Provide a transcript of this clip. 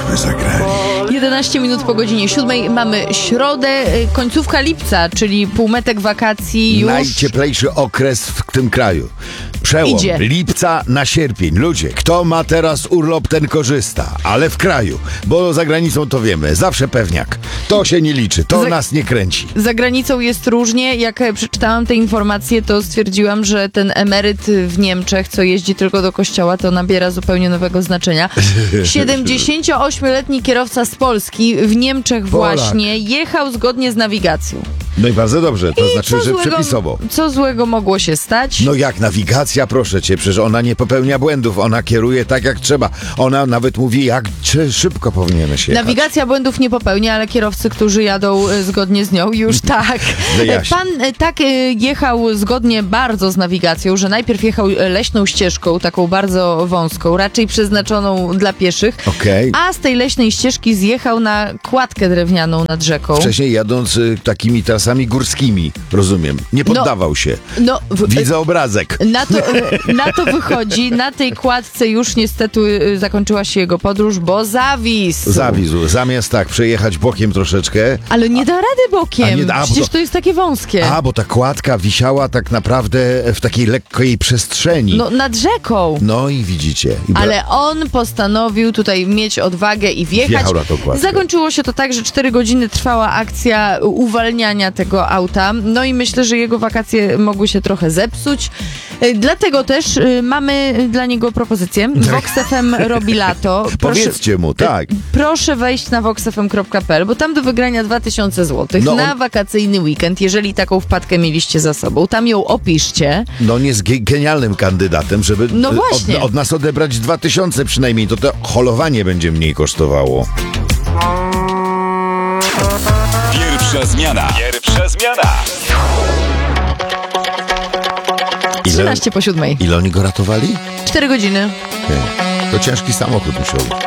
byśmy zagrali. 11 minut po godzinie 7 mamy środę, końcówka lipca, czyli półmetek wakacji już. Najcieplejszy okres w tym kraju. Przełom Idzie. lipca na sierpień. Ludzie, kto ma teraz urlop, ten korzysta. Ale w kraju, bo za granicą to wiemy, zawsze pewniak. To się nie liczy, to nas nie kręci. Za granicą jest różnie. Jak przeczytałam te informacje, to stwierdziłam, że ten emeryt w Niemczech, co jeździ tylko do kościoła, to nabiera zupełnie nowego znaczenia. 78-letni kierowca z Polski w Niemczech właśnie jechał zgodnie z nawigacją. No i bardzo dobrze, to znaczy, co że złego, przepisowo. Co złego mogło się stać? No jak nawigacja, proszę cię, przecież ona nie popełnia błędów, ona kieruje tak jak trzeba. Ona nawet mówi, jak szybko powinieneś jechać. Nawigacja błędów nie popełnia, ale kierowcy, którzy jadą zgodnie z nią, już tak. Wyjaśnij. Pan tak jechał zgodnie bardzo z nawigacją, że najpierw jechał leśną ścieżką, taką bardzo wąską, raczej przeznaczoną dla pieszych, Okej. a z tej leśnej ścieżki zjechał na kładkę drewnianą nad rzeką. Wcześniej jadąc takimi trasami górskimi, rozumiem, nie poddawał się. No, Widzę obrazek. Na to wychodzi, na tej kładce już niestety zakończyła się jego podróż, bo zawisł. Zawisł. Zamiast tak przejechać bokiem troszeczkę. Ale nie da rady bokiem, bo przecież to jest takie wąskie. bo ta kładka wisiała tak naprawdę w takiej lekkiej przestrzeni. No nad rzeką. No i widzicie. Ale on postanowił tutaj mieć odwagę i wjechać. Wjechał na tą kładkę. Zakończyło się to tak, że 4 godziny trwała akcja uwalniania tego auta. No i myślę, że jego wakacje mogły się trochę zepsuć. Dlatego też mamy dla niego propozycję. Vox FM robi lato. Powiedzcie mu, tak. Proszę wejść na voxfm.pl, bo tam do wygrania 2000 zł na wakacyjny weekend, jeżeli taką wpadkę mieliście za sobą. Tam ją opiszcie. No nie jest genialnym kandydatem, żeby No właśnie. od nas odebrać 2000 przynajmniej. To holowanie będzie mniej kosztowało. Pierwsza zmiana. 13 po 7. Ile oni go ratowali? 4 godziny. To ciężki samochód musiał.